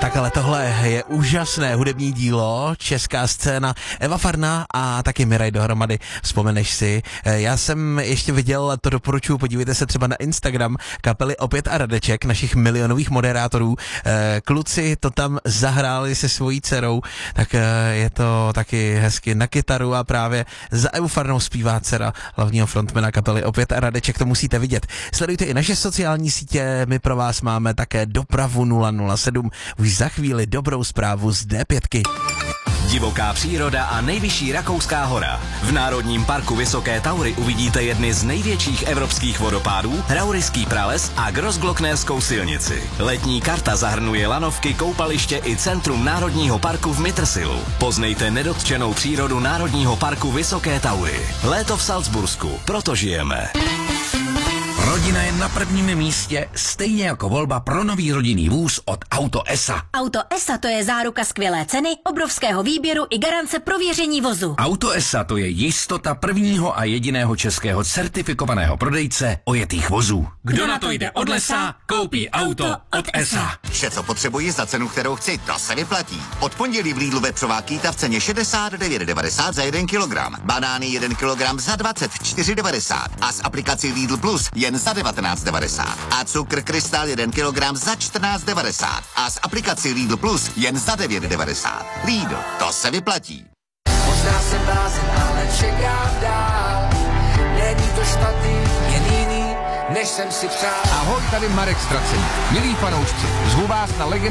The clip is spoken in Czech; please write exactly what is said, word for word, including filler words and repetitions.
Tak ale tohle je úžasné hudební dílo, česká scéna, Eva Farná a taky Miraj dohromady, vzpomeneš si. Já jsem ještě viděl, to doporučuji, podívejte se třeba na Instagram kapely Opět a Radeček, našich milionových moderátorů. Kluci to tam zahráli se svojí dcerou, tak je to taky hezky na kytaru a právě za Evu Farnou zpívá dcera hlavního frontmana kapely Opět a Radeček, to musíte vidět. Sledujte i naše sociální sítě, my pro vás máme také dopravu nula nula sedm, už za chvíli dobrou zprávu z D pět. Divoká příroda a nejvyšší rakouská hora. V Národním parku Vysoké Taury uvidíte jedny z největších evropských vodopádů, Rauriský prales a Grossglocknerskou silnici. Letní karta zahrnuje lanovky, koupaliště i centrum Národního parku v Mittersilu. Poznejte nedotčenou přírodu Národního parku Vysoké Taury. Léto v Salzbursku, proto žijeme. Rodina je na prvním místě, stejně jako volba pro nový rodinný vůz od Auto E S A. Auto E S A to je záruka skvělé ceny, obrovského výběru i garance prověření vozu. Auto E S A to je jistota prvního a jediného českého certifikovaného prodejce ojetých vozů. Kdo na to jde od lesa, koupí auto od E S A. Vše, co potřebuji za cenu, kterou chci, to se vyplatí. Od pondělí v Lidlu vepřová kýta v ceně šedesát devět devadesát za jeden kilogram. Banány jeden kilogram za dvacet čtyři devadesát. A s aplikací Lidl Plus jen za devatenáct devadesát. A cukr Krystal jeden kilogram za čtrnáct devadesát. A s aplikací Lidl Plus jen za devět devadesát. Lidl, to se vyplatí. Možná jsem blázen, ale čekám dál. Není to špatný, jen jiný, než jsem si přál. Ahoj, tady Marek Stracený. Milí fanoušci, zvu vás na legendární